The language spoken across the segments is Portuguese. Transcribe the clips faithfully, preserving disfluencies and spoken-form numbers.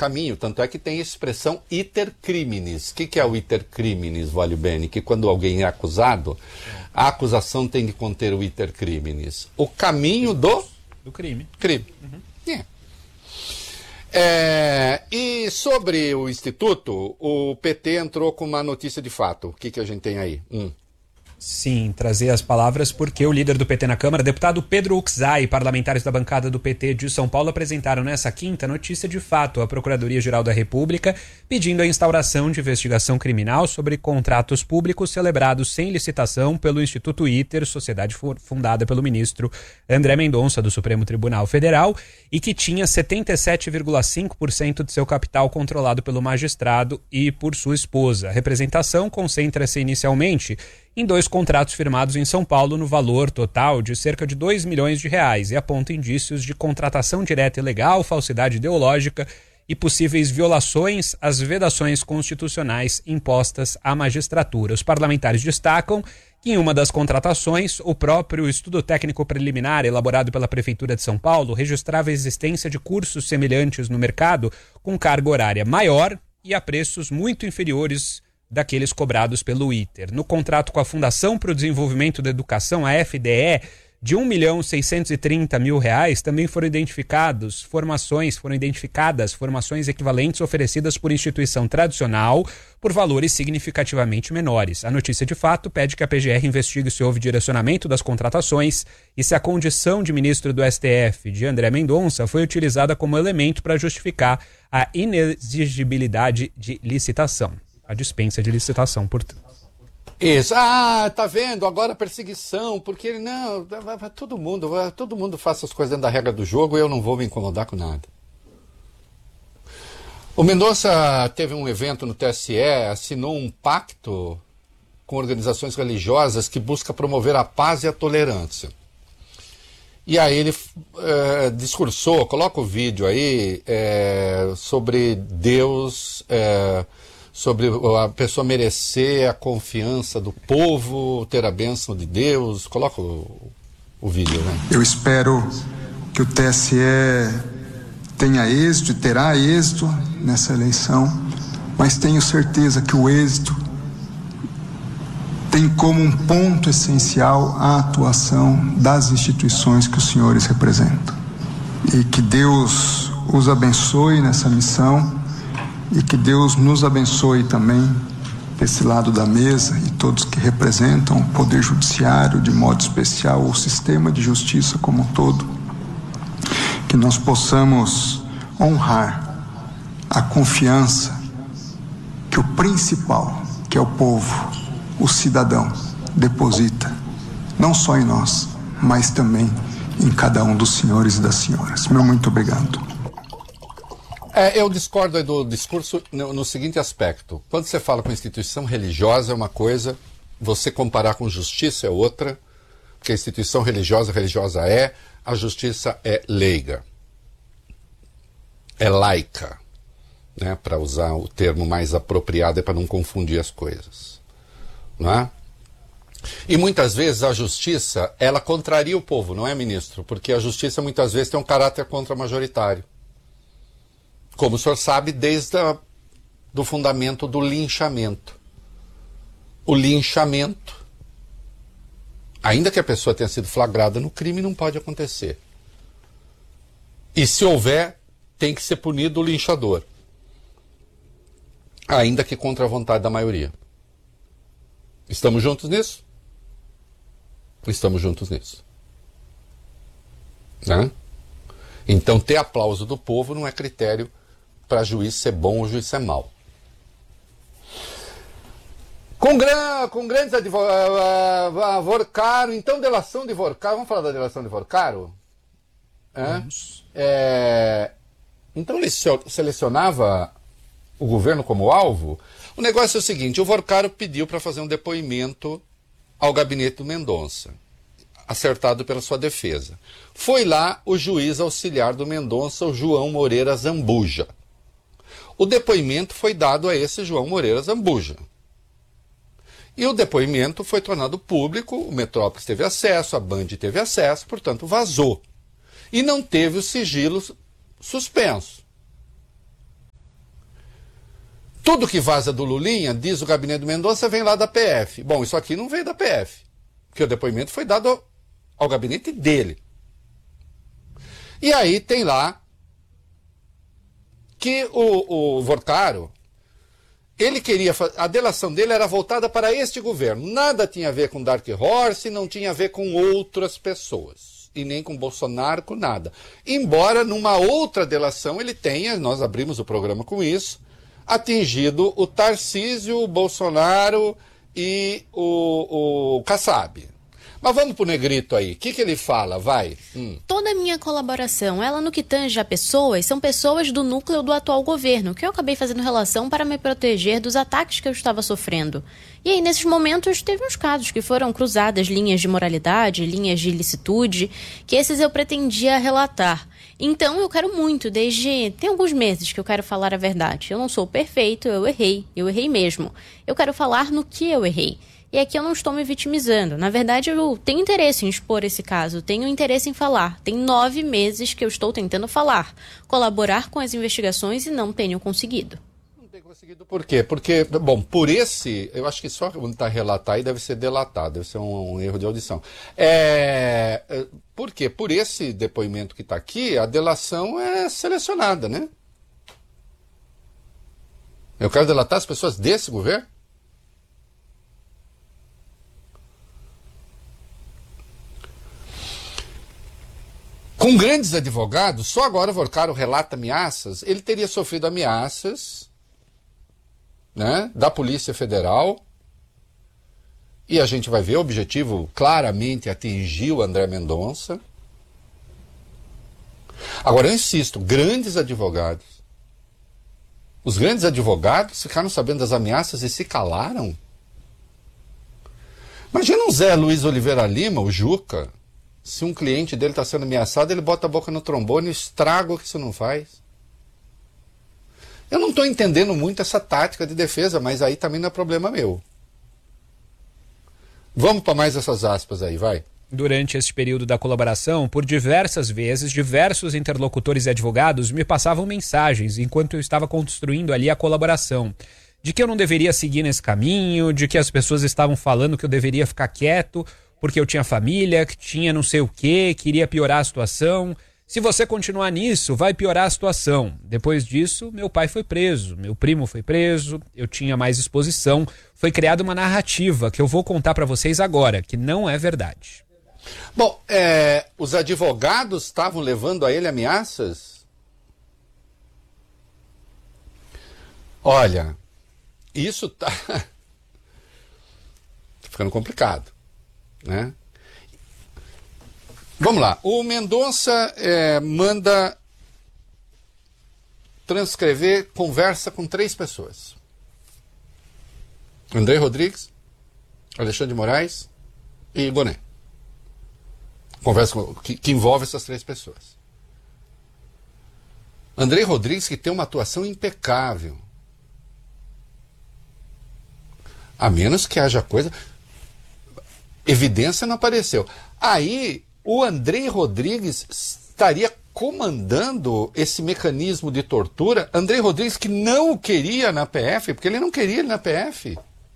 caminho, tanto é que tem a expressão iter criminis. O que, que é o iter criminis, vale bene? Que quando alguém é acusado, a acusação tem que conter o iter criminis. O caminho do... Do crime. Crime. Uhum. É. É, e sobre o Instituto, o P T entrou com uma notícia de fato. O que, que a gente tem aí? Hum. Sim, trazer as palavras porque o líder do P T na Câmara, deputado Pedro Uczai, e parlamentares da bancada do P T de São Paulo apresentaram nessa quinta notícia de fato à Procuradoria-Geral da República, pedindo a instauração de investigação criminal sobre contratos públicos celebrados sem licitação pelo Instituto ITER, sociedade fundada pelo ministro André Mendonça, do Supremo Tribunal Federal, e que tinha setenta e sete vírgula cinco por cento de seu capital controlado pelo magistrado e por sua esposa. A representação concentra-se inicialmente em dois contratos firmados em São Paulo no valor total de cerca de dois milhões de reais e aponta indícios de contratação direta ilegal, falsidade ideológica e possíveis violações às vedações constitucionais impostas à magistratura. Os parlamentares destacam que em uma das contratações, o próprio estudo técnico preliminar elaborado pela Prefeitura de São Paulo registrava a existência de cursos semelhantes no mercado com carga horária maior e a preços muito inferiores daqueles cobrados pelo ITER. No contrato com a Fundação para o Desenvolvimento da Educação, a F D E, de um milhão seiscentos e trinta mil reais, também foram identificados formações, foram identificadas formações equivalentes oferecidas por instituição tradicional por valores significativamente menores. A notícia de fato pede que a P G R investigue se houve direcionamento das contratações e se a condição de ministro do S T F, de André Mendonça, foi utilizada como elemento para justificar a inexigibilidade de licitação. A dispensa de licitação, portanto. Isso. Ah, tá vendo? Agora perseguição, porque ele não, vai, vai, todo mundo, vai, todo mundo faz as coisas dentro da regra do jogo e eu não vou me incomodar com nada. O Mendonça teve um evento no T S E, assinou um pacto com organizações religiosas que busca promover a paz e a tolerância. E aí ele é, discursou, coloca o vídeo aí, é, sobre Deus... É, sobre a pessoa merecer a confiança do povo, ter a bênção de Deus. Coloca o, o vídeo, né? Eu espero que o T S E tenha êxito e terá êxito nessa eleição, mas tenho certeza que o êxito tem como um ponto essencial a atuação das instituições que os senhores representam. E que Deus os abençoe nessa missão. E que Deus nos abençoe também desse lado da mesa e todos que representam o Poder Judiciário, de modo especial o sistema de justiça como um todo, que nós possamos honrar a confiança que o principal, que é o povo, o cidadão, deposita, não só em nós, mas também em cada um dos senhores e das senhoras. Meu muito obrigado. É, eu discordo do discurso no, no seguinte aspecto. Quando você fala com instituição religiosa é uma coisa, você comparar com justiça é outra, porque a instituição religiosa, religiosa é, a justiça é leiga, é laica, né, para usar o termo mais apropriado, é para não confundir as coisas. Não é? E muitas vezes a justiça, ela contraria o povo, não é, ministro? Porque a justiça muitas vezes tem um caráter contra-majoritário. Como o senhor sabe, desde a, do fundamento do linchamento. O linchamento, ainda que a pessoa tenha sido flagrada no crime, não pode acontecer. E se houver, tem que ser punido o linchador. Ainda que contra a vontade da maioria. Estamos juntos nisso? Estamos juntos nisso. Né? Então, ter aplauso do povo não é critério para juiz ser bom ou juiz ser mau. Com, gran, com grandes advogados, Vorcaro, então delação de Vorcaro, vamos falar da delação de Vorcaro? É? É, então ele selecionava o governo como alvo? O negócio é o seguinte, o Vorcaro pediu para fazer um depoimento ao gabinete do Mendonça, acertado pela sua defesa. Foi lá o juiz auxiliar do Mendonça, o João Moreira Zambuja. O depoimento foi dado a esse João Moreira Zambuja. E o depoimento foi tornado público, o Metrópolis teve acesso, a Band teve acesso, portanto vazou. E não teve o sigilo suspenso. Tudo que vaza do Lulinha, diz o gabinete do Mendonça, vem lá da P F. Bom, isso aqui não veio da P F, porque o depoimento foi dado ao, ao gabinete dele. E aí tem lá que o, o Vorcaro, ele queria, a delação dele era voltada para este governo. Nada tinha a ver com Dark Horse, não tinha a ver com outras pessoas. E nem com Bolsonaro, com nada. Embora numa outra delação ele tenha, nós abrimos o programa com isso, atingido o Tarcísio, o Bolsonaro e o, o Kassab. Mas vamos pro Negrito aí. O que, que ele fala? Vai. Hum. Toda a minha colaboração, ela no que tange a pessoas, são pessoas do núcleo do atual governo, que eu acabei fazendo relação para me proteger dos ataques que eu estava sofrendo. E aí, nesses momentos, teve uns casos que foram cruzadas linhas de moralidade, linhas de ilicitude, que esses eu pretendia relatar. Então, eu quero muito, desde... Tem alguns meses que eu quero falar a verdade. Eu não sou perfeito, eu errei. Eu errei mesmo. Eu quero falar no que eu errei. E aqui eu não estou me vitimizando. Na verdade, eu tenho interesse em expor esse caso, tenho interesse em falar. Tem nove meses que eu estou tentando falar, colaborar com as investigações e não tenho conseguido. Não tem conseguido por quê? Porque, bom, por esse, eu acho que só quando está relatar aí deve ser delatado, deve ser um, um erro de audição. É, por quê? Por esse depoimento que está aqui, a delação é selecionada, né? Eu quero delatar as pessoas desse governo? Com grandes advogados, só agora o Vorcaro relata ameaças, ele teria sofrido ameaças, né, da Polícia Federal, e a gente vai ver, o objetivo claramente atingiu o André Mendonça. Agora, eu insisto, grandes advogados, os grandes advogados ficaram sabendo das ameaças e se calaram. Imagina um Zé Luiz Oliveira Lima, o Juca. Se um cliente dele está sendo ameaçado, ele bota a boca no trombone e estraga o que isso não faz. Eu não estou entendendo muito essa tática de defesa, mas aí também não é problema meu. Vamos para mais essas aspas aí, vai. Durante esse período da colaboração, por diversas vezes, diversos interlocutores e advogados me passavam mensagens enquanto eu estava construindo ali a colaboração. De que eu não deveria seguir nesse caminho, de que as pessoas estavam falando que eu deveria ficar quieto porque eu tinha família, que tinha não sei o quê, queria piorar a situação. Se você continuar nisso, vai piorar a situação. Depois disso, meu pai foi preso, meu primo foi preso, eu tinha mais exposição. Foi criada uma narrativa que eu vou contar para vocês agora, que não é verdade. Bom, é, os advogados estavam levando a ele ameaças? Olha, isso tá, tá ficando complicado. Né? Vamos lá, o Mendonça é, manda transcrever conversa com três pessoas: André Rodrigues, Alexandre de Moraes e Boné. Conversa com, que, que envolve essas três pessoas. André Rodrigues, que tem uma atuação impecável, a menos que haja coisa... Evidência não apareceu. Aí, o André Rodrigues estaria comandando esse mecanismo de tortura. André Rodrigues, que não o queria na P F, porque ele não queria ele na P F.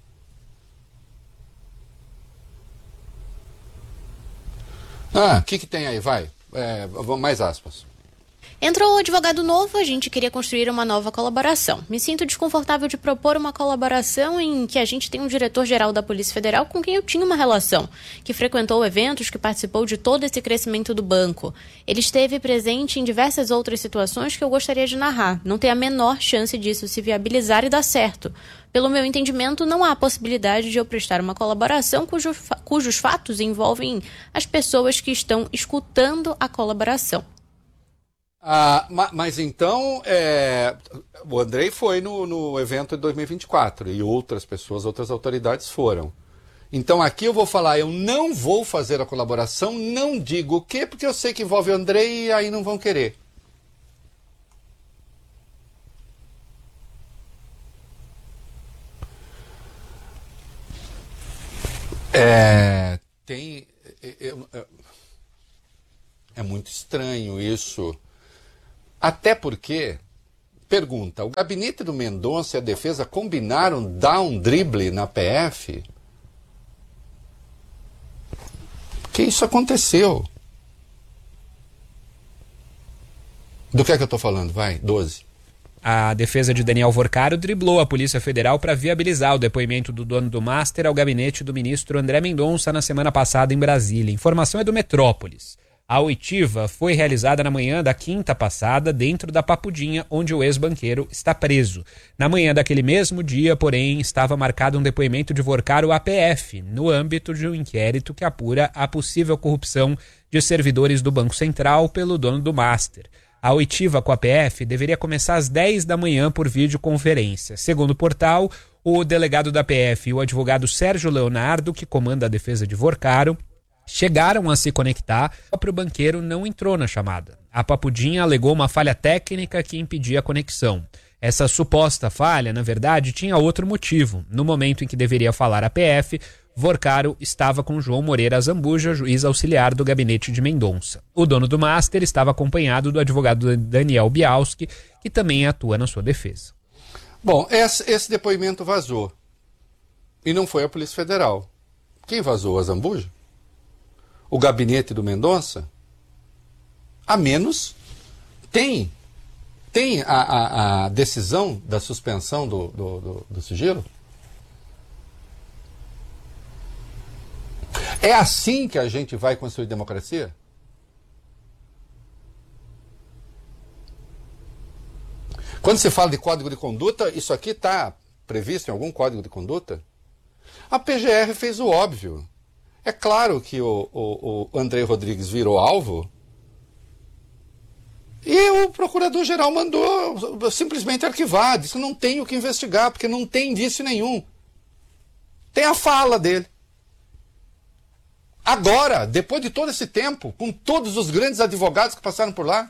Ah, o que, que tem aí? Vai. É, mais aspas. Entrou o advogado novo, a gente queria construir uma nova colaboração. Me sinto desconfortável de propor uma colaboração em que a gente tem um diretor-geral da Polícia Federal com quem eu tinha uma relação, que frequentou eventos, que participou de todo esse crescimento do banco. Ele esteve presente em diversas outras situações que eu gostaria de narrar. Não tem a menor chance disso se viabilizar e dar certo. Pelo meu entendimento, não há possibilidade de eu prestar uma colaboração cujo, cujos fatos envolvem as pessoas que estão escutando a colaboração. Ah, mas então, é, o Andrei foi no, no evento de dois mil e vinte e quatro e outras pessoas, outras autoridades foram. Então aqui eu vou falar, eu não vou fazer a colaboração, não digo o quê, porque eu sei que envolve o Andrei e aí não vão querer. É, tem, é, é, é muito estranho isso. Até porque, pergunta, o gabinete do Mendonça e a defesa combinaram dar um drible na P F? Porque isso aconteceu. Do que é que eu estou falando? Vai, doze. A defesa de Daniel Vorcaro driblou a Polícia Federal para viabilizar o depoimento do dono do Master ao gabinete do ministro André Mendonça na semana passada em Brasília. A informação é do Metrópolis. A oitiva foi realizada na manhã da quinta passada dentro da Papudinha, onde o ex-banqueiro está preso. Na manhã daquele mesmo dia, porém, estava marcado um depoimento de Vorcaro à P F, no âmbito de um inquérito que apura a possível corrupção de servidores do Banco Central pelo dono do Master. A oitiva com a P F deveria começar às dez da manhã por videoconferência. Segundo o portal, o delegado da P F e o advogado Sérgio Leonardo, que comanda a defesa de Vorcaro, chegaram a se conectar, o próprio banqueiro não entrou na chamada. A Papudinha alegou uma falha técnica que impedia a conexão. Essa suposta falha, na verdade, tinha outro motivo. No momento em que deveria falar a P F, Vorcaro estava com João Moreira Zambuja, juiz auxiliar do gabinete de Mendonça. O dono do Master estava acompanhado do advogado Daniel Bialski, que também atua na sua defesa. Bom, esse, esse depoimento vazou. E não foi a Polícia Federal. Quem vazou? A Zambuja? O gabinete do Mendonça? A menos tem, tem a, a, a decisão da suspensão do, do, do, do sigilo? É assim que a gente vai construir democracia? Quando se fala de código de conduta, isso aqui está previsto em algum código de conduta? A P G R fez o óbvio. É claro que o, o, o André Rodrigues virou alvo e o procurador-geral mandou simplesmente arquivar. Disse que não tem o que investigar, porque não tem indício nenhum. Tem a fala dele. Agora, depois de todo esse tempo, com todos os grandes advogados que passaram por lá.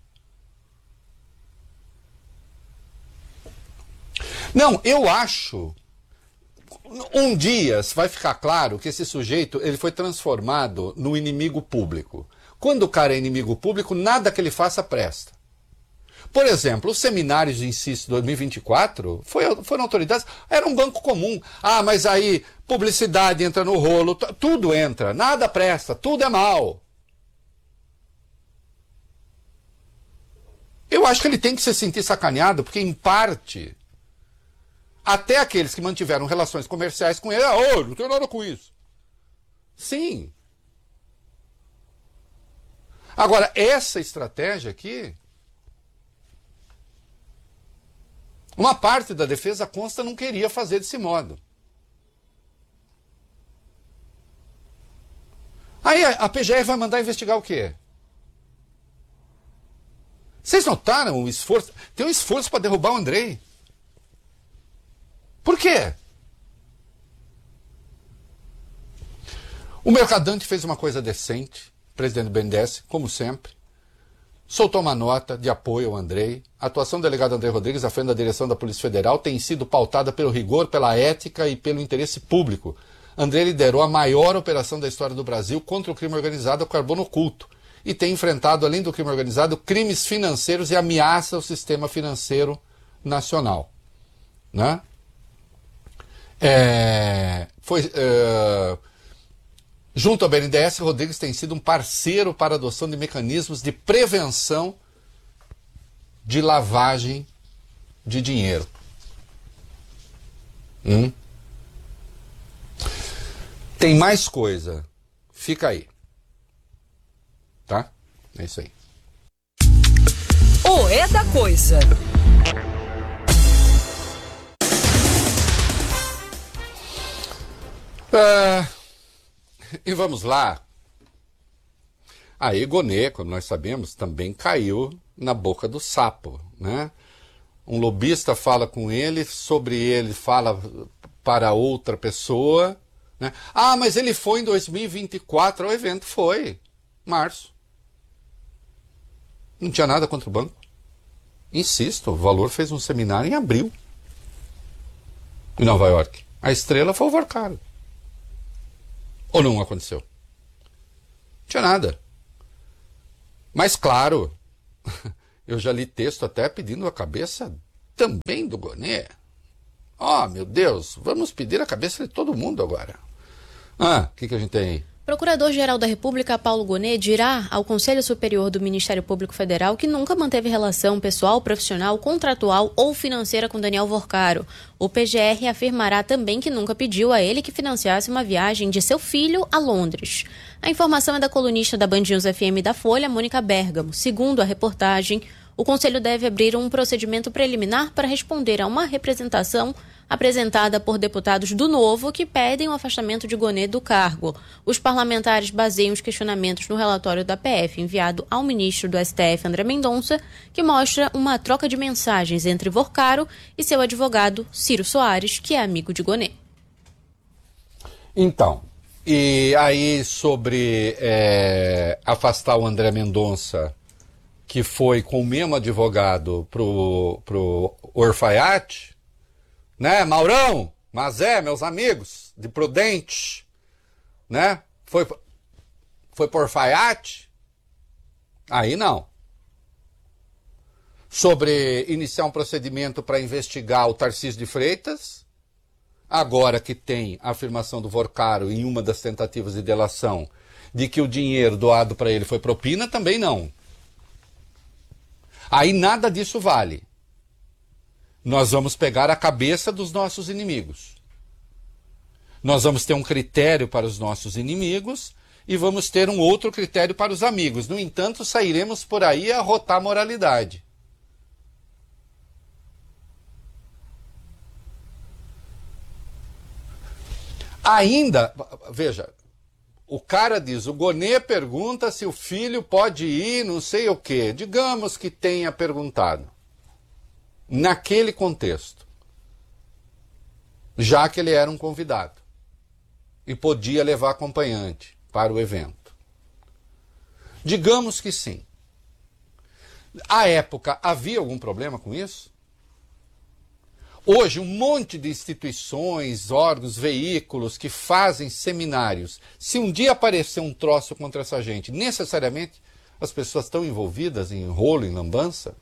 Não, eu acho... Um dia vai ficar claro que esse sujeito ele foi transformado no inimigo público. Quando o cara é inimigo público, nada que ele faça presta. Por exemplo, os seminários de Inciso dois mil e vinte e quatro foi, foram autoridades, era um banco comum. Ah, mas aí publicidade entra no rolo, tudo entra, nada presta, tudo é mal. Eu acho que ele tem que se sentir sacaneado, porque em parte, até aqueles que mantiveram relações comerciais com ele, ah, oh, não tem nada com isso. Sim. Agora, essa estratégia aqui, uma parte da defesa consta não queria fazer desse modo. Aí a P G R vai mandar investigar o quê? Vocês notaram o esforço? Tem um esforço para derrubar o Andrei. Por quê? O Mercadante fez uma coisa decente, o presidente do B N D E S, como sempre. Soltou uma nota de apoio ao Andrei. A atuação do delegado André Rodrigues à frente da direção da Polícia Federal tem sido pautada pelo rigor, pela ética e pelo interesse público. André liderou a maior operação da história do Brasil contra o crime organizado ao carbono oculto e tem enfrentado, além do crime organizado, crimes financeiros e ameaça ao sistema financeiro nacional. Né? É, foi, é, junto ao B N D E S, Rodrigues tem sido um parceiro para a adoção de mecanismos de prevenção de lavagem de dinheiro. Hum? Tem mais coisa. Fica aí. Tá? É isso aí. O É da Coisa. Ah, e vamos lá. A Egonê, como nós sabemos, também caiu na boca do sapo, né? Um lobista fala com ele, sobre ele fala para outra pessoa, né? Ah, mas ele foi em dois mil e vinte e quatro, o evento foi, março. Não tinha nada contra o banco. Insisto, o Valor fez um seminário em abril, em Nova York. A estrela foi o Vorcaro. Ou não aconteceu? Não tinha nada. Mas claro, Eu já li texto até pedindo a cabeça também do Gonê. Oh, meu Deus, vamos pedir a cabeça de todo mundo agora. Ah, o que, que a gente tem aí? Procurador-Geral da República, Paulo Gonet, dirá ao Conselho Superior do Ministério Público Federal que nunca manteve relação pessoal, profissional, contratual ou financeira com Daniel Vorcaro. O P G R afirmará também que nunca pediu a ele que financiasse uma viagem de seu filho a Londres. A informação é da colunista da Band News F M da Folha, Mônica Bergamo. Segundo a reportagem, o Conselho deve abrir um procedimento preliminar para responder a uma representação apresentada por deputados do Novo que pedem o afastamento de Gonet do cargo. Os parlamentares baseiam os questionamentos no relatório da P F enviado ao ministro do S T F, André Mendonça, que mostra uma troca de mensagens entre Vorcaro e seu advogado, Ciro Soares, que é amigo de Gonet. Então, e aí sobre é, afastar o André Mendonça, que foi com o mesmo advogado pro, pro Orfaiate, né, Maurão, Mazé, meus amigos, de Prudente, né, foi, foi por Orfaiate, aí não. Sobre iniciar um procedimento para investigar o Tarcísio de Freitas, agora que tem a afirmação do Vorcaro em uma das tentativas de delação de que o dinheiro doado para ele foi propina, também não. Aí nada disso vale. Nós vamos pegar a cabeça dos nossos inimigos. Nós vamos ter um critério para os nossos inimigos e vamos ter um outro critério para os amigos. No entanto, sairemos por aí a rotar a moralidade. Ainda, veja, o cara diz, o Gonet pergunta se o filho pode ir, não sei o quê. Digamos que tenha perguntado. Naquele contexto. Já que ele era um convidado. E podia levar acompanhante para o evento. Digamos que sim. À época, havia algum problema com isso? Hoje, um monte de instituições, órgãos, veículos que fazem seminários. Se um dia aparecer um troço contra essa gente, necessariamente as pessoas estão envolvidas em rolo, em lambança?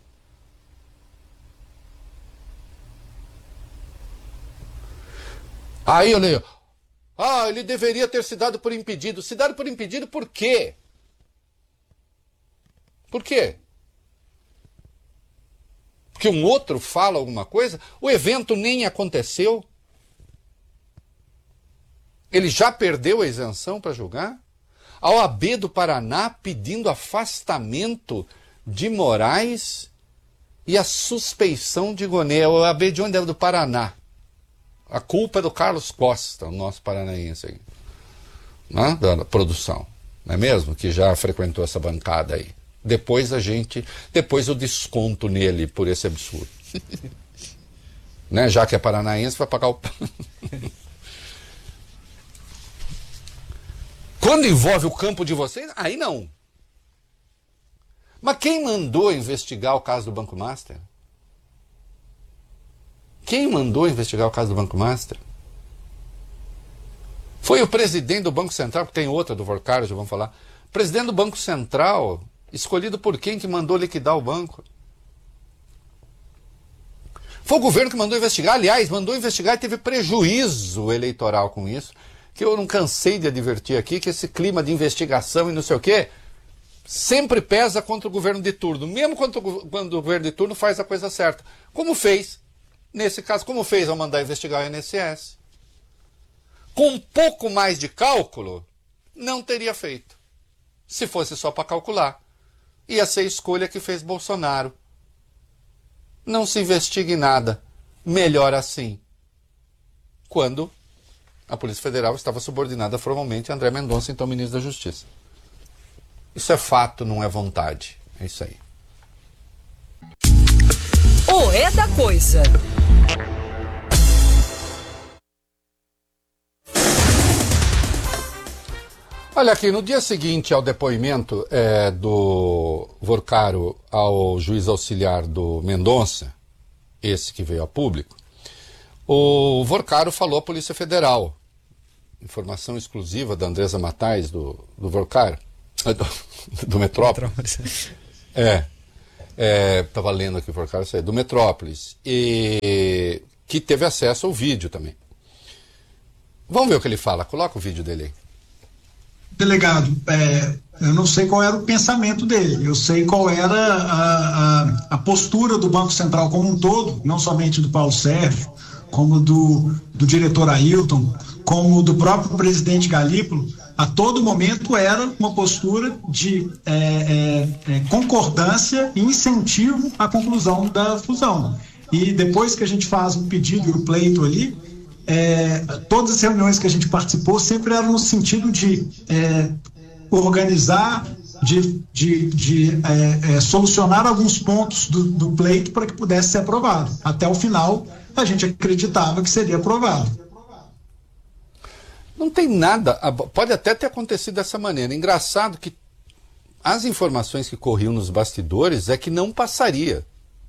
Aí eu leio, ah, ele deveria ter se dado por impedido. Se dado por impedido por quê? Por quê? Porque um outro fala alguma coisa, o evento nem aconteceu. Ele já perdeu a isenção para julgar? A O A B do Paraná pedindo afastamento de Moraes e a suspeição de Gonet. A O A B de onde é? Do Paraná. A culpa é do Carlos Costa, o nosso paranaense aí, né? Da produção, não é mesmo? Que já frequentou essa bancada aí. Depois a gente, depois eu desconto nele por esse absurdo. Né? Já que é paranaense, vai pagar o... Quando envolve o campo de vocês, aí não. Mas quem mandou investigar o caso do Banco Master? Quem mandou investigar o caso do Banco Master? Foi o presidente do Banco Central, que tem outra do Vorcaro, já vamos falar. Presidente do Banco Central, escolhido por quem que mandou liquidar o banco? Foi o governo que mandou investigar, aliás, mandou investigar e teve prejuízo eleitoral com isso, que eu não cansei de advertir aqui, que esse clima de investigação e não sei o quê, sempre pesa contra o governo de turno, mesmo quando, quando o governo de turno faz a coisa certa. Como fez, nesse caso, como fez ao mandar investigar o I N S S. Com um pouco mais de cálculo, não teria feito. Se fosse só para calcular. Ia ser a escolha que fez Bolsonaro. Não se investigue nada. Melhor assim. Quando a Polícia Federal estava subordinada formalmente a André Mendonça, então ministro da Justiça. Isso é fato, não é vontade. É isso aí. O É da Coisa. Olha aqui, no dia seguinte ao depoimento é, do Vorcaro ao juiz auxiliar do Mendonça, esse que veio a público, o Vorcaro falou à Polícia Federal, informação exclusiva da Andresa Matais, do, do Vorcaro, do, do Metrópolis, é, estava lendo aqui por causa do Metrópolis, e que teve acesso ao vídeo também. Vamos ver o que ele fala. Coloca o vídeo dele aí. Delegado, é, eu não sei qual era o pensamento dele, eu sei qual era a, a, a postura do Banco Central como um todo, não somente do Paulo Sérgio, como do, do diretor Ailton, como do próprio presidente Galípolo. A todo momento era uma postura de é, é, é, concordância e incentivo à conclusão da fusão. E depois que a gente faz um pedido e o pleito ali, é, todas as reuniões que a gente participou sempre eram no sentido de é, organizar, de, de, de é, é, solucionar alguns pontos do, do pleito para que pudesse ser aprovado. Até o final, a gente acreditava que seria aprovado. Não tem nada, pode até ter acontecido dessa maneira. Engraçado que as informações que corriam nos bastidores é que não passaria.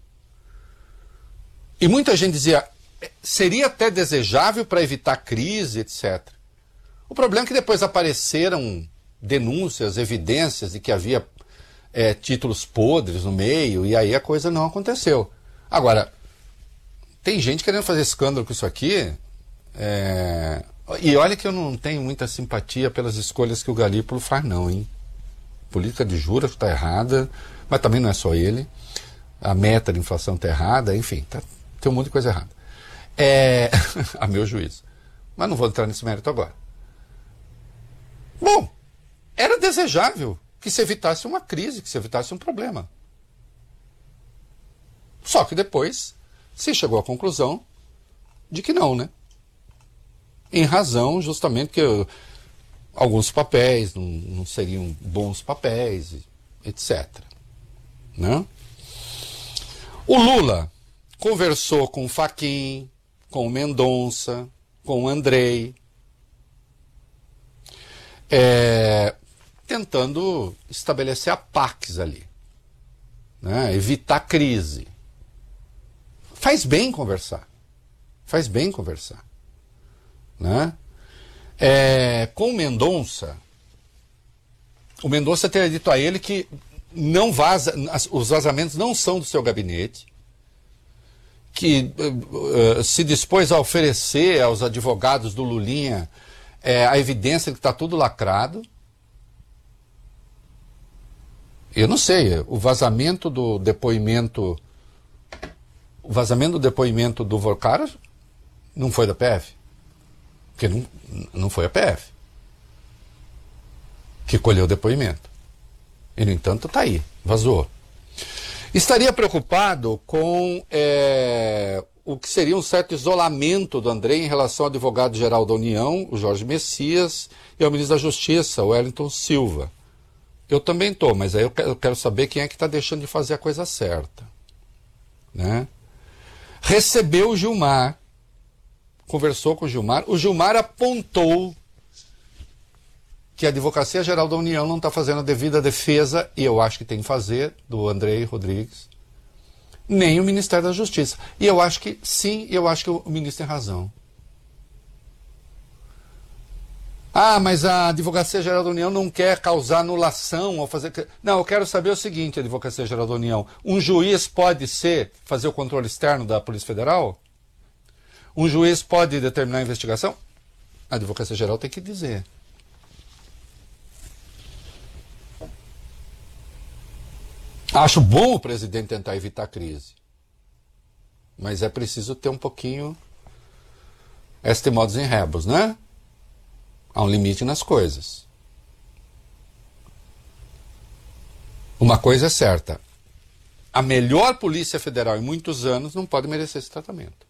E muita gente dizia, seria até desejável para evitar crise, etcétera. O problema é que depois apareceram denúncias, evidências de que havia é, títulos podres no meio, e aí a coisa não aconteceu. Agora, tem gente querendo fazer escândalo com isso aqui, é... e olha que eu não tenho muita simpatia pelas escolhas que o Galípolo faz não, hein? Política de juros está errada, mas também não é só ele. A meta de inflação está errada, enfim, tá, tem um monte de coisa errada. É, a meu juízo. Mas não vou entrar nesse mérito agora. Bom, era desejável que se evitasse uma crise, que se evitasse um problema. Só que depois se chegou à conclusão de que não, né? Em razão justamente que eu, alguns papéis não, não seriam bons papéis, etcétera. Né? O Lula conversou com o Fachin, com o Mendonça, com o Andrei, é, tentando estabelecer a Pax ali, né? Evitar crise. Faz bem conversar, faz bem conversar. Né? É, com o Mendonça, o Mendonça teria dito a ele que não vaza, os vazamentos não são do seu gabinete, que uh, uh, se dispôs a oferecer aos advogados do Lulinha uh, a evidência de que está tudo lacrado. Eu não sei, o vazamento do depoimento, o vazamento do depoimento do Volcara não foi da P F. Porque não, não foi a P F que colheu o depoimento. E, no entanto, está aí, vazou. Estaria preocupado com é, o que seria um certo isolamento do Andrei em relação ao advogado-geral da União, o Jorge Messias, e ao ministro da Justiça, o Wellington Silva. Eu também estou, mas aí eu quero, eu quero saber quem é que está deixando de fazer a coisa certa. Né? Recebeu o Gilmar, conversou com o Gilmar, o Gilmar apontou que a Advocacia Geral da União não está fazendo a devida defesa, e eu acho que tem que fazer, do Andrei Rodrigues, nem o Ministério da Justiça. E eu acho que, sim, eu acho que o ministro tem razão. Ah, mas a Advocacia Geral da União não quer causar anulação ou fazer... Não, eu quero saber o seguinte, a Advocacia Geral da União, um juiz pode ser, fazer o controle externo da Polícia Federal? Um juiz pode determinar a investigação? A Advocacia Geral tem que dizer. Acho bom o presidente tentar evitar a crise. Mas é preciso ter um pouquinho este modus in rebus, né? Há um limite nas coisas. Uma coisa é certa. A melhor Polícia Federal em muitos anos não pode merecer esse tratamento.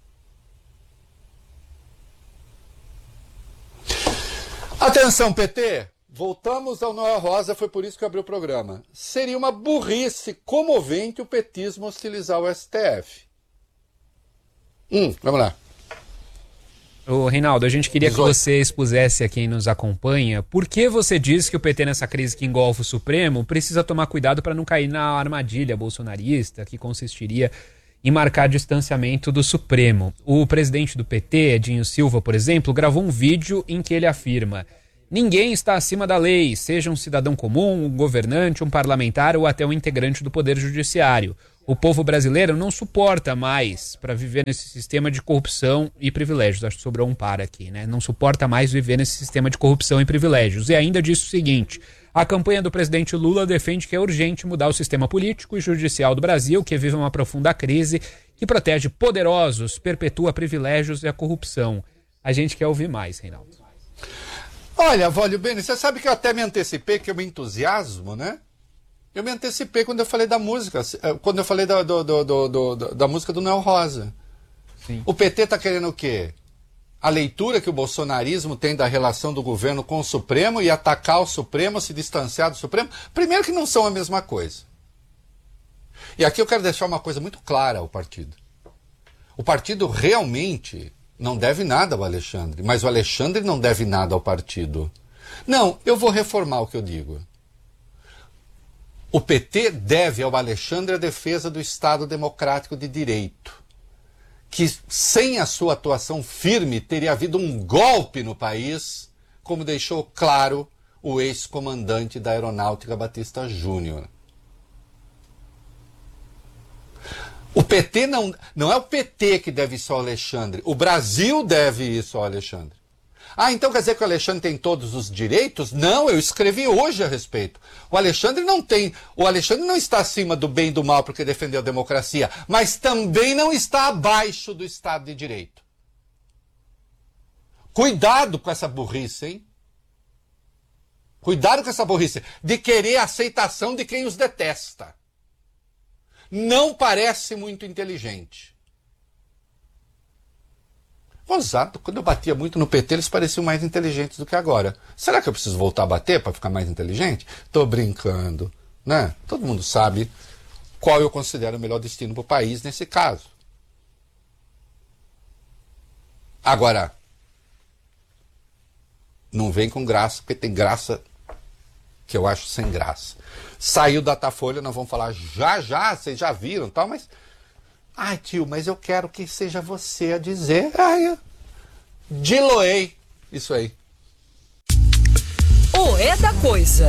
Atenção, P T! Voltamos ao Noel Rosa, foi por isso que eu abri o programa. Seria uma burrice comovente o petismo hostilizar o S T F. Hum, vamos lá. Ô, Reinaldo, a gente queria que você expusesse a quem nos acompanha por que você diz que o P T, nessa crise que engolfa o Supremo, precisa tomar cuidado para não cair na armadilha bolsonarista, que consistiria em marcar distanciamento do Supremo. O presidente do P T, Edinho Silva, por exemplo, gravou um vídeo em que ele afirma: Ninguém está acima da lei, seja um cidadão comum, um governante, um parlamentar ou até um integrante do Poder Judiciário. O povo brasileiro não suporta mais para viver nesse sistema de corrupção e privilégios. Acho que sobrou um par aqui, né? Não suporta mais viver nesse sistema de corrupção e privilégios. E ainda disse o seguinte: a campanha do presidente Lula defende que é urgente mudar o sistema político e judicial do Brasil, que vive uma profunda crise, que protege poderosos, perpetua privilégios e a corrupção. A gente quer ouvir mais, Reinaldo. Olha, Vólio Bene, você sabe que eu até me antecipei, que eu me entusiasmo, né? Eu me antecipei quando eu falei da música, quando eu falei da, do, do, do, do, da música do Noel Rosa. Sim. O P T está querendo o quê? A leitura que o bolsonarismo tem da relação do governo com o Supremo e atacar o Supremo, se distanciar do Supremo? Primeiro que não são a mesma coisa. E aqui eu quero deixar uma coisa muito clara ao partido. O partido realmente não deve nada ao Alexandre, mas o Alexandre não deve nada ao partido. Não, eu vou reformar o que eu digo. O P T deve ao Alexandre a defesa do Estado Democrático de Direito, que sem a sua atuação firme teria havido um golpe no país, como deixou claro o ex-comandante da Aeronáutica Batista Júnior. O P T não, não é o P T que deve isso ao Alexandre, o Brasil deve isso ao Alexandre. Ah, então quer dizer que o Alexandre tem todos os direitos? Não, eu escrevi hoje a respeito. O Alexandre não tem, o Alexandre não está acima do bem e do mal porque defendeu a democracia, mas também não está abaixo do Estado de Direito. Cuidado com essa burrice, hein? Cuidado com essa burrice de querer a aceitação de quem os detesta. Não parece muito inteligente. Exato, quando eu batia muito no P T, eles pareciam mais inteligentes do que agora. Será que eu preciso voltar a bater para ficar mais inteligente? Tô brincando, né? Todo mundo sabe qual eu considero o melhor destino para o país nesse caso. Agora, não vem com graça, porque tem graça que eu acho sem graça. Saiu da Datafolha, nós vamos falar já já, vocês já viram, tal, mas... Ai, tio, mas eu quero que seja você a dizer. Ai, diloei. Isso aí. O É da Coisa.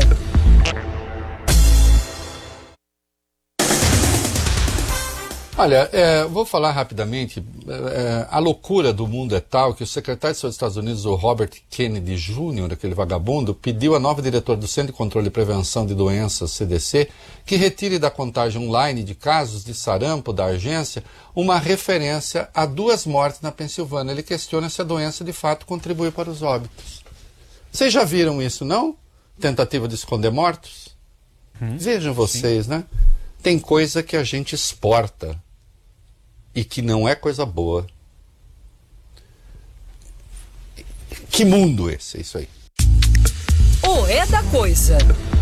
Olha, é, vou falar rapidamente. É, a loucura do mundo é tal que o secretário de Saúde dos Estados Unidos, o Robert Kennedy Júnior, aquele vagabundo, pediu à nova diretora do Centro de Controle e Prevenção de Doenças, C D C, que retire da contagem online de casos de sarampo da agência uma referência a duas mortes na Pensilvânia. Ele questiona se a doença de fato contribui para os óbitos. Vocês já viram isso, não? Tentativa de esconder mortos? Hum, Vejam vocês, sim. né? Tem coisa que a gente exporta e que não é coisa boa. Que mundo esse, é isso aí. O É da Coisa.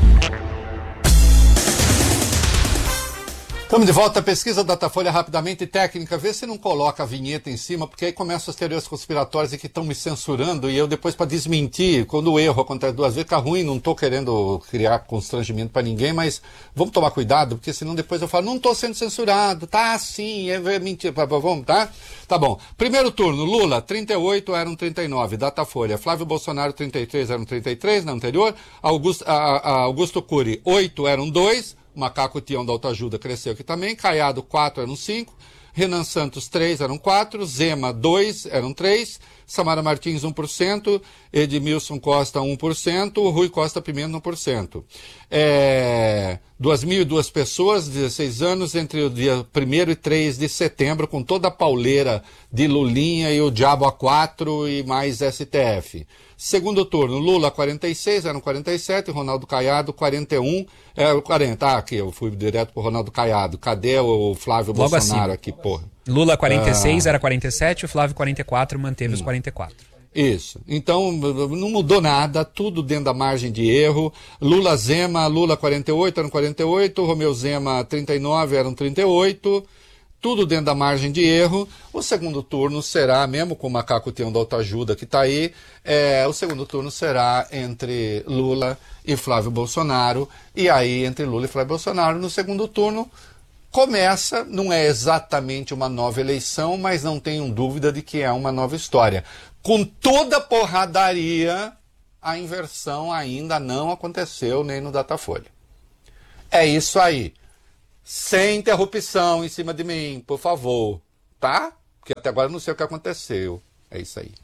Estamos de volta à pesquisa Datafolha rapidamente técnica. Vê se não coloca a vinheta em cima, porque aí começam as teorias conspiratórias e que estão me censurando e eu depois para desmentir, quando o erro acontece duas vezes, fica ruim, não estou querendo criar constrangimento para ninguém, mas vamos tomar cuidado, porque senão depois eu falo, não estou sendo censurado, tá sim, é mentira, vamos, tá? Tá bom. Primeiro turno, Lula, trinta e oito, eram trinta e nove, Datafolha. Flávio Bolsonaro, trinta e três, eram trinta e três, na anterior. Augusto, a, a Augusto Cury, oito, eram dois. Macaco Tião da Autoajuda cresceu aqui também. Caiado, quatro, eram cinco. Renan Santos, três, eram quatro. Zema, dois, eram três. Samara Martins, um por cento. Edmilson Costa, um por cento. Rui Costa Pimenta, um por cento. É... duas mil e duas pessoas, dezesseis anos, entre o dia primeiro e três de setembro, com toda a pauleira de Lulinha e o Diabo A quatro e mais S T F. Segundo turno, Lula quarenta e seis, eram quarenta e sete, Ronaldo Caiado quarenta e um, é, quarenta, ah, aqui, eu fui direto pro Ronaldo Caiado, cadê o Flávio Logo Bolsonaro acima. aqui, porra? Lula quarenta e seis, ah. era quarenta e sete, o Flávio quarenta e quatro, manteve hum. os quarenta e quatro. Isso, então não mudou nada, tudo dentro da margem de erro. Lula Zema, Lula quarenta e oito, eram quarenta e oito, Romeu Zema trinta e nove, eram trinta e oito, tudo dentro da margem de erro. O segundo turno será, mesmo com o Macaco Tião da Autoajuda que está aí, é, o segundo turno será entre Lula e Flávio Bolsonaro, e aí entre Lula e Flávio Bolsonaro no segundo turno começa, não é exatamente uma nova eleição, mas não tenham dúvida de que é uma nova história. Com toda a porradaria a inversão ainda não aconteceu nem no Datafolha. É isso aí. Sem interrupção em cima de mim, por favor. Tá? Porque até agora eu não sei o que aconteceu. É isso aí.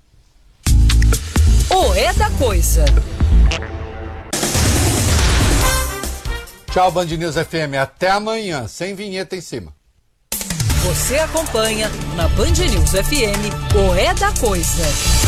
O É da Coisa. Tchau, Band News F M. Até amanhã, sem vinheta em cima. Você acompanha na Band News F M o É da Coisa.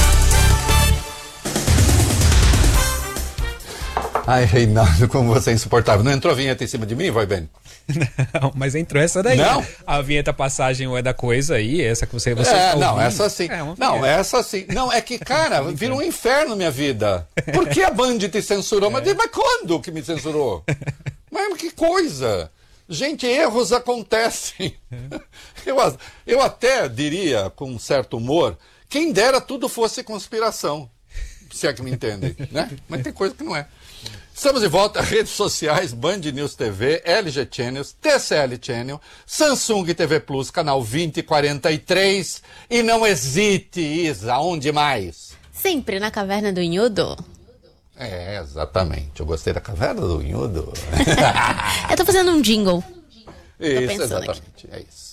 Ai, Reinaldo, como você é insuportável. Não entrou a vinheta em cima de mim, vai bem? Não, mas entrou essa daí. Não? A vinheta passagem o É da Coisa aí, essa que você... você é, tá não, ouvindo. essa sim. É, não, essa sim. Não, é que, cara, vira um inferno minha vida. Por que a Band te censurou? É. Mas, mas quando que me censurou? Mas que coisa. Gente, erros acontecem. Eu, eu até diria, com um certo humor, quem dera tudo fosse conspiração. Se é que me entendem, né? Mas tem coisa que não é. Estamos de volta, redes sociais, Band News T V, L G Channels, T C L Channel, Samsung T V Plus, canal vinte e quarenta e três. E não hesite, Isa, onde mais? Sempre na Caverna do Inhudo. É, exatamente. Eu gostei da Caverna do Inhudo. Eu tô fazendo um jingle. Isso, exatamente. Aqui. É isso.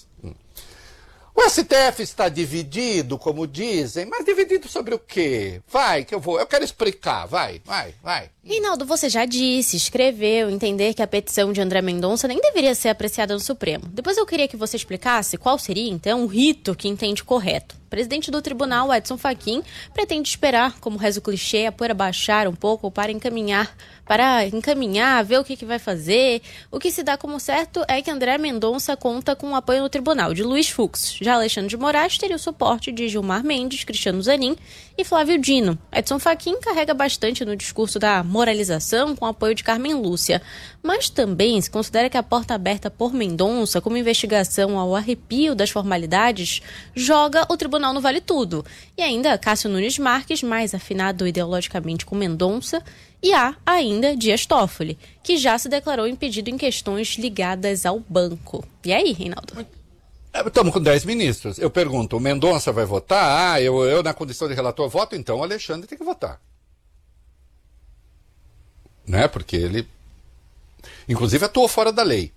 O S T F está dividido, como dizem, mas dividido sobre o quê? Vai, que eu vou. Eu quero explicar. Vai, vai, vai. Reinaldo, você já disse, escreveu, entender que a petição de André Mendonça nem deveria ser apreciada no Supremo. Depois eu queria que você explicasse qual seria, então, o rito que entende correto. O presidente do tribunal, Edson Fachin, pretende esperar, como reza o clichê, a poeira baixar um pouco para encaminhar, para encaminhar, ver o que, que vai fazer. O que se dá como certo é que André Mendonça conta com o apoio no tribunal de Luiz Fux. Já Alexandre de Moraes teria o suporte de Gilmar Mendes, Cristiano Zanin e Flávio Dino. Edson Fachin carrega bastante no discurso da moralização com o apoio de Carmen Lúcia. Mas também se considera que a porta aberta por Mendonça, como investigação ao arrepio das formalidades, joga o tribunal no vale tudo. E ainda Cássio Nunes Marques, mais afinado ideologicamente com Mendonça, e há ainda Dias Toffoli, que já se declarou impedido em questões ligadas ao banco. E aí, Reinaldo? Estamos com dez ministros. Eu pergunto, o Mendonça vai votar? Ah, eu, eu na condição de relator voto, então o Alexandre tem que votar. Né? Porque ele, inclusive, atuou fora da lei.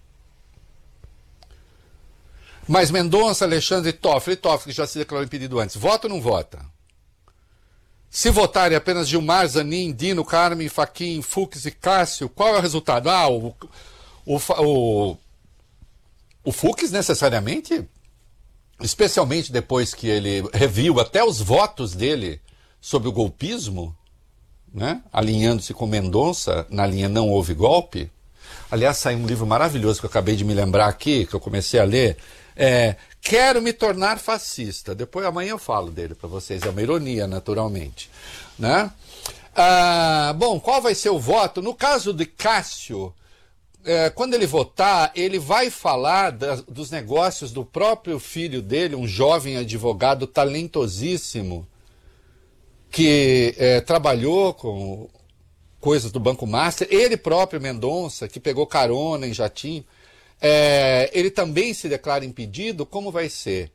Mas Mendonça, Alexandre, Toffoli, Toffoli já se declarou impedido antes. Vota ou não vota? Se votarem apenas Gilmar, Zanin, Dino, Carmen, Fachin, Fux e Cássio, qual é o resultado? Ah, o, o, o, o Fux necessariamente, especialmente depois que ele reviu até os votos dele sobre o golpismo, né, alinhando-se com Mendonça na linha Não Houve Golpe. Aliás, saiu um livro maravilhoso que eu acabei de me lembrar aqui, que eu comecei a ler, é Quero Me Tornar Fascista. Depois, amanhã eu falo dele para vocês, é uma ironia, naturalmente. Né? Ah, bom, qual vai ser o voto? No caso de Cássio, é, quando ele votar, ele vai falar da, dos negócios do próprio filho dele, um jovem advogado talentosíssimo, que é, trabalhou com coisas do Banco Master, ele próprio, Mendonça, que pegou carona em jatinho, é, ele também se declara impedido. Como vai ser?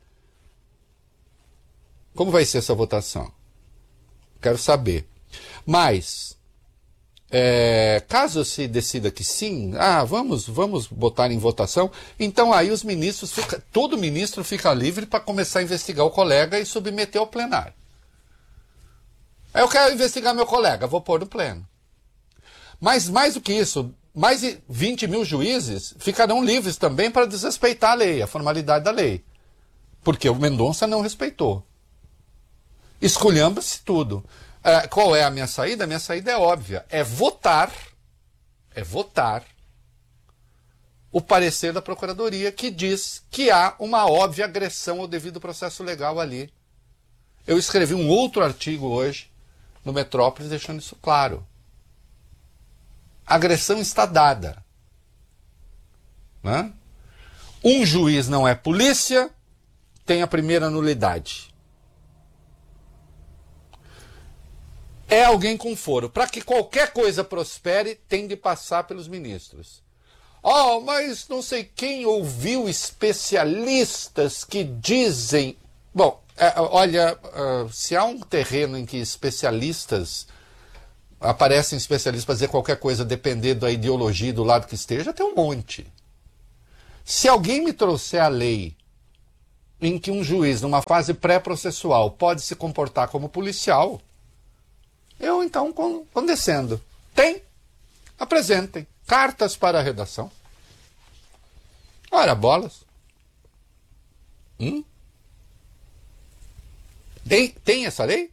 Como vai ser essa votação? Quero saber. Mas, é, caso se decida que sim, ah, vamos, vamos botar em votação, então aí os ministros, fica, todo ministro fica livre para começar a investigar o colega e submeter ao plenário. Eu quero investigar meu colega, vou pôr no pleno. Mas mais do que isso, mais de vinte mil juízes ficarão livres também para desrespeitar a lei, a formalidade da lei. Porque o Mendonça não respeitou. Esculhamba-se tudo. Uh, qual é a minha saída? A minha saída é óbvia. É votar, é votar o parecer da Procuradoria que diz que há uma óbvia agressão ao devido processo legal ali. Eu escrevi um outro artigo hoje no Metrópolis deixando isso claro. A agressão está dada. Né? Um juiz não é polícia, tem a primeira nulidade. É alguém com foro. Para que qualquer coisa prospere, tem de passar pelos ministros. Oh, mas não sei quem ouviu especialistas que dizem... Bom, é, olha, uh, se há um terreno em que especialistas aparecem especialistas para dizer qualquer coisa, dependendo da ideologia do lado que esteja, tem um monte. Se alguém me trouxer a lei em que um juiz, numa fase pré-processual, pode se comportar como policial, eu então condescendo. Tem? Apresentem. Cartas para a redação. Ora, bolas. Hum? Tem, tem essa lei?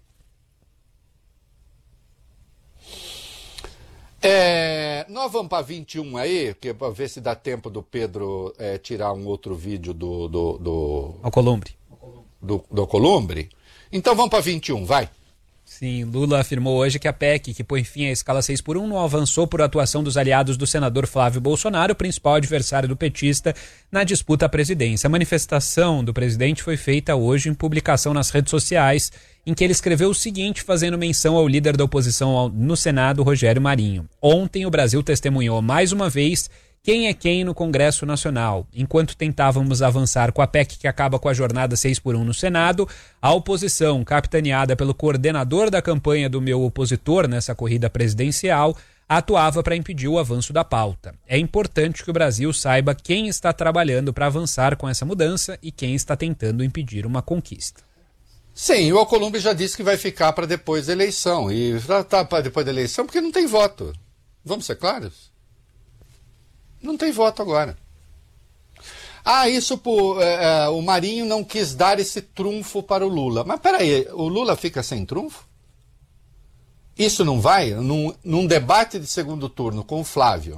É, nós vamos para vinte e um aí, para ver se dá tempo do Pedro é, tirar um outro vídeo do... do, do Alcolumbre. Do, do Alcolumbre. Então vamos para vinte e um, vai. Sim, Lula afirmou hoje que a P E C, que põe fim à escala seis por um, não avançou por atuação dos aliados do senador Flávio Bolsonaro, principal adversário do petista, na disputa à presidência. A manifestação do presidente foi feita hoje em publicação nas redes sociais, em que ele escreveu o seguinte, fazendo menção ao líder da oposição no Senado, Rogério Marinho. Ontem o Brasil testemunhou mais uma vez quem é quem no Congresso Nacional. Enquanto tentávamos avançar com a P E C que acaba com a jornada seis por um no Senado, a oposição, capitaneada pelo coordenador da campanha do meu opositor nessa corrida presidencial, atuava para impedir o avanço da pauta. É importante que o Brasil saiba quem está trabalhando para avançar com essa mudança e quem está tentando impedir uma conquista. Sim, o Alcolumbre já disse que vai ficar para depois da eleição. E está para depois da eleição porque não tem voto. Vamos ser claros? Não tem voto agora. Ah, isso por, é, o Marinho não quis dar esse trunfo para o Lula. Mas peraí, o Lula fica sem trunfo? Isso não vai? Num, num debate de segundo turno com o Flávio,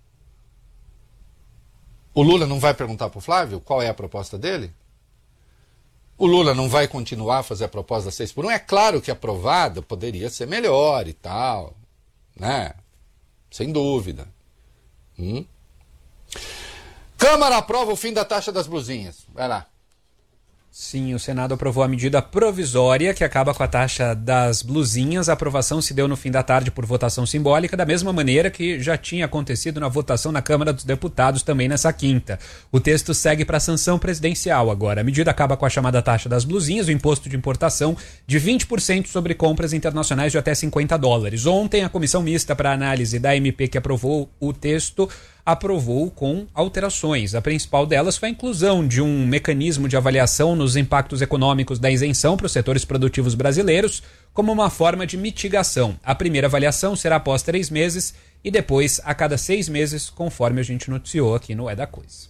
o Lula não vai perguntar para o Flávio qual é a proposta dele? O Lula não vai continuar a fazer a proposta da seis por um? É claro que aprovada poderia ser melhor e tal, né? Sem dúvida. Hum? Câmara aprova o fim da taxa das blusinhas. Vai lá. Sim, o Senado aprovou a medida provisória que acaba com a taxa das blusinhas. A aprovação se deu no fim da tarde por votação simbólica, da mesma maneira que já tinha acontecido na votação na Câmara dos Deputados também nessa quinta. O texto segue para a sanção presidencial agora. A medida acaba com a chamada taxa das blusinhas, o imposto de importação de vinte por cento sobre compras internacionais de até cinquenta dólares. Ontem, a comissão mista para análise da M P que aprovou o texto aprovou com alterações. A principal delas foi a inclusão de um mecanismo de avaliação nos impactos econômicos da isenção para os setores produtivos brasileiros, como uma forma de mitigação. A primeira avaliação será após três meses e depois a cada seis meses, conforme a gente noticiou aqui no É da Coisa.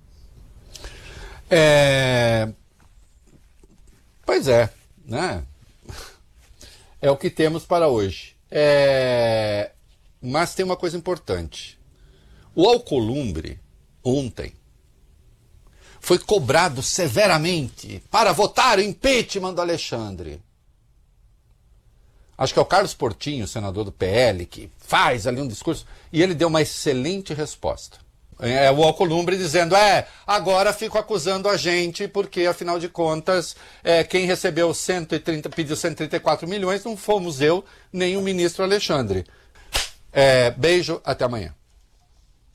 É... Pois é, né? É o que temos para hoje. É... Mas tem uma coisa importante. O Alcolumbre, ontem, foi cobrado severamente para votar o impeachment do Alexandre. Acho que é o Carlos Portinho, senador do P L, que faz ali um discurso, e ele deu uma excelente resposta. É o Alcolumbre dizendo, é, agora fico acusando a gente, porque, afinal de contas, é, quem recebeu cento e trinta, pediu cento e trinta e quatro milhões não fomos eu, nem o ministro Alexandre. É, beijo, até amanhã.